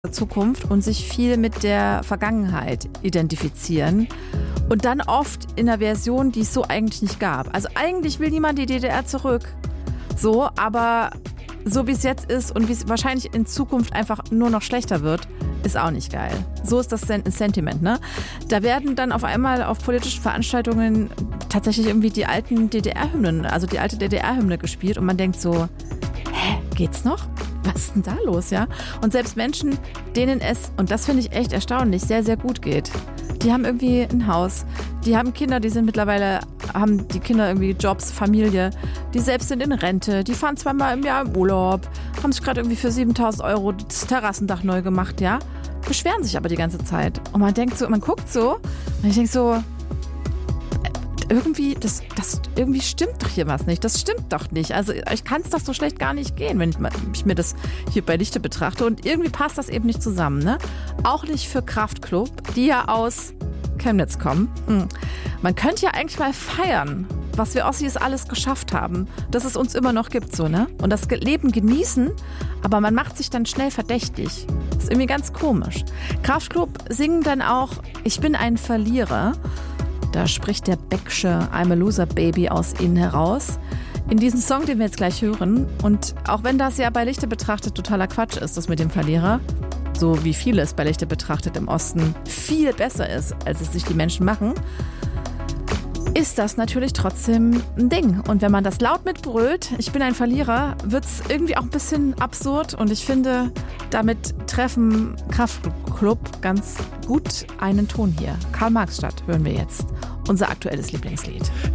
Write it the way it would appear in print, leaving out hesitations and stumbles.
Zukunft und sich viel mit der Vergangenheit identifizieren und dann oft in einer Version, die es so eigentlich nicht gab. Also eigentlich will niemand die DDR zurück, so, aber so wie es jetzt ist und wie es wahrscheinlich in Zukunft einfach nur noch schlechter wird, ist auch nicht geil. So ist das Sentiment, ne? Da werden dann auf einmal auf politischen Veranstaltungen tatsächlich irgendwie die alten DDR-Hymnen, also die alte DDR-Hymne gespielt und man denkt so, geht's noch? Was ist denn da los, ja? Und selbst Menschen, denen es, und das finde ich echt erstaunlich, sehr, sehr gut geht, die haben irgendwie ein Haus, die haben Kinder, die sind mittlerweile, haben die Kinder irgendwie Jobs, Familie, die selbst sind in Rente, die fahren zweimal im Jahr im Urlaub, haben sich gerade irgendwie für 7.000 € das Terrassendach neu gemacht, ja? Beschweren sich aber die ganze Zeit. Und man denkt so, man guckt so, und ich denke so, irgendwie, irgendwie stimmt doch hier was nicht. Das stimmt doch nicht. Also ich kann es doch so schlecht gar nicht gehen, wenn ich mir das hier bei Lichte betrachte. Und irgendwie passt das eben nicht zusammen, ne? Auch nicht für Kraftklub, die ja aus Chemnitz kommen. Man könnte ja eigentlich mal feiern, was wir Ossis alles geschafft haben, dass es uns immer noch gibt, so, ne? Und das Leben genießen, aber man macht sich dann schnell verdächtig. Das ist irgendwie ganz komisch. Kraftklub singen dann auch Ich bin ein Verlierer. Da spricht der Becksche I'm a Loser Baby aus ihnen heraus. In diesem Song, den wir jetzt gleich hören. Und auch wenn das ja bei Lichte betrachtet totaler Quatsch ist, das mit dem Verlierer, so wie vieles bei Lichte betrachtet im Osten viel besser ist, als es sich die Menschen machen, ist das natürlich trotzdem ein Ding. Und wenn man das laut mitbrüllt, ich bin ein Verlierer, wird es irgendwie auch ein bisschen absurd. Und ich finde, damit treffen Kraftklub ganz gut einen Ton hier. Karl-Marx-Stadt hören wir jetzt. Unser aktuelles Lieblingslied.